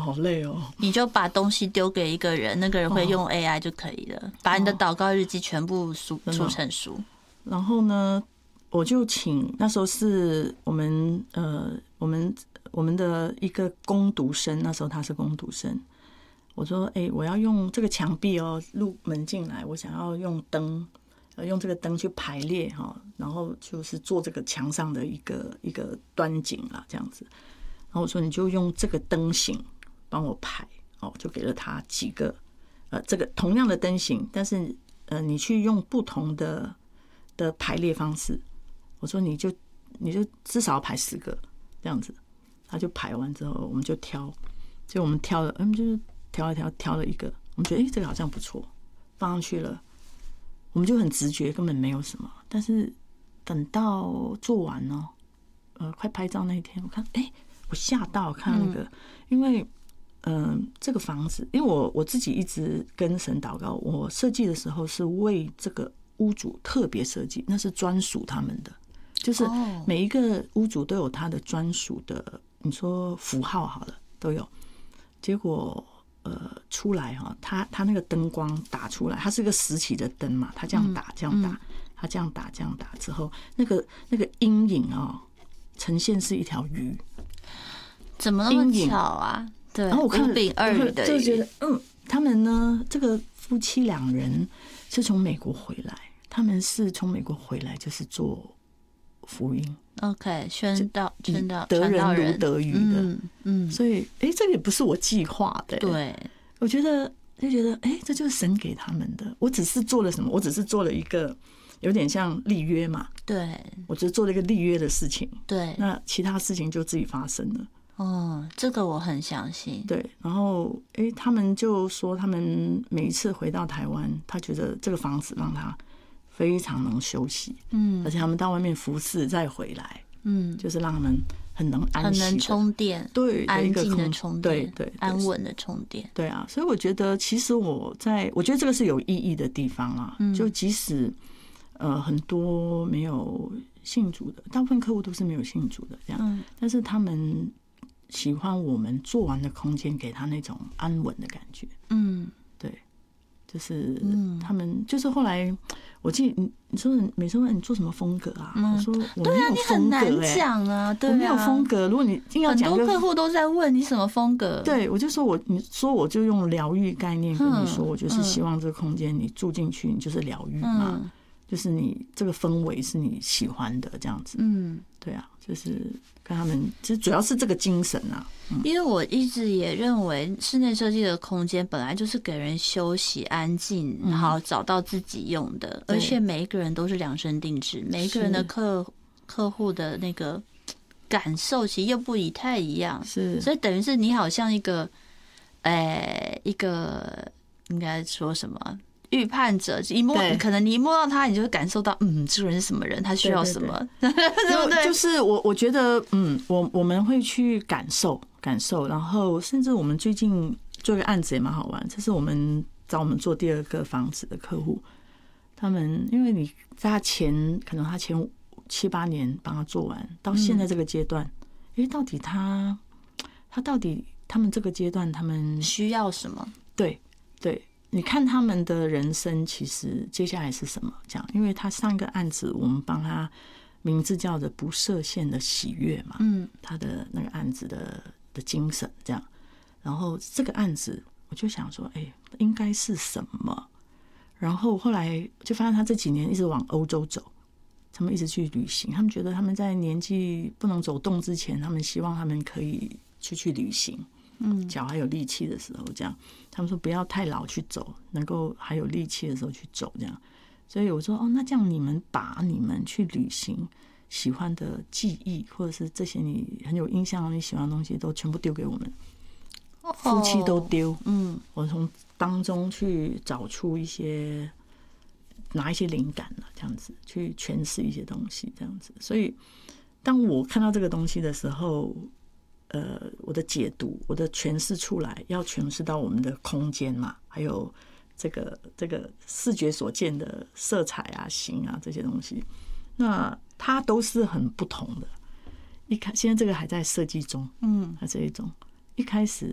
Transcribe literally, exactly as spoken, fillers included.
好累哦。 你就把东西丢给一个人，那个人会用 A I 就可以了，哦、把你的祷告日记全部出出成书。 然后呢，我就请那时候是我们呃我们我们的一个工读生，那时候他是工读生。我说：“哎、欸，我要用这个墙壁哦，入门进来，我想要用灯，呃，用这个灯去排列哈，然后就是做这个墙上的一个一个端景啦，这样子。然后我说你就用这个灯型帮我排哦，就给了他几个呃这个同样的灯型，但是呃你去用不同的的排列方式。我说你就你就至少排十个这样子，他就排完之后，我们就挑，就我们挑了，嗯，就是。”挑一挑，挑了一个，我们觉得哎、欸，这个好像不错，放上去了，我们就很直觉，根本没有什么。但是等到做完呢，呃，快拍照那一天，我看，哎、欸，我吓到，看那个，嗯、因为，嗯、呃，这个房子，因为我我自己一直跟神祷告，我设计的时候是为这个屋主特别设计，那是专属他们的，就是每一个屋主都有他的专属的，你说符号好了，都有，结果。呃，出来哈，它它那个灯光打出来，它是个实体的灯嘛，它这样打，这样打，它这样打，这样打之后，那个那个阴影啊，呈现是一条鱼， 怎么那么巧啊？对， 然后我看五饼二鱼的鱼， 就觉得嗯，他们呢，这个夫妻两人是从美国回来，他们是从美国回来就是做福音。 OK， 宣道宣道得人如得鱼的， 嗯嗯， 所以哎、欸，这个也不是我计划的、欸， 对， 我觉得就觉得哎、欸，这就是神给他们的，我只是做了什么？我只是做了一个有点像立约嘛， 对， 我只是做了一个立约的事情， 对， 那其他事情就自己发生了。 哦，这个我很相信。 对，然后哎、欸，他们就说他们每一次回到台湾，他觉得这个房子让他非常能休息，嗯，而且他们到外面服侍再回来，嗯，就是让他们很能安息， 很能充电， 对， 安静的充电， 对 对, 对， 安稳的充电， 对啊。所以我觉得，其实我在，我觉得这个是有意义的地方啊。嗯、就即使呃很多没有信主的，大部分客户都是没有信主的这样，嗯、但是他们喜欢我们做完的空间给他那种安稳的感觉，嗯，对。就是他们，就是后来，我记得你你说每次问你做什么风格啊？我说我没有风格，哎， 很难讲啊，对啊， 我没有风格。如果你硬要讲， 很多客户都在问你什么风格。 对，我就说我你说我就用疗愈概念跟你说，我就是希望这个空间你住进去，你就是疗愈嘛，就是你这个氛围是你喜欢的这样子。嗯，对啊，就是跟他们，其实主要是这个精神啊。嗯、 因为我一直也认为室内设计的空间本来就是给人休息、安静，然后找到自己用的，而且每一个人都是量身定制，每一个人的客客户的那个感受其实又不太一样， 是， 所以等于是你好像一个，哎，一个应该说什么？预判者，一摸可能你一摸到他，你就会感受到，嗯，这个人是什么人，他需要什么，对不对？ 就是我，我觉得，嗯，我我们会去感受感受，然后甚至我们最近做一个案子也蛮好玩，这是我们找我们做第二个房子的客户，他们因为你在他前可能他前七八年帮他做完，到现在这个阶段，因为到底他他到底他们这个阶段他们需要什么？ 对对。你看他们的人生，其实接下来是什么？这样，因为他上一个案子，我们帮他名字叫做“不设限的喜悦”嘛，嗯，他的那个案子的的精神这样。然后这个案子，我就想说，哎、欸，应该是什么？然后后来就发现他这几年一直往欧洲走，他们一直去旅行。他们觉得他们在年纪不能走动之前，他们希望他们可以去去旅行。嗯，脚还有力气的时候，这样他们说不要太老去走，能够还有力气的时候去走，这样。所以我说哦，那这样你们把你们去旅行喜欢的记忆，或者是这些你很有印象你喜欢的东西，都全部丢给我们，夫妻都丢。嗯，我从当中去找出一些，拿一些灵感了，这样子去诠释一些东西，这样子。所以当我看到这个东西的时候。呃，我的解读，我的诠释出来，要诠释到我们的空间嘛，还有这个这个视觉所见的色彩啊、形啊这些东西，那它都是很不同的。一开，现在这个还在设计中，嗯，还是一种一开始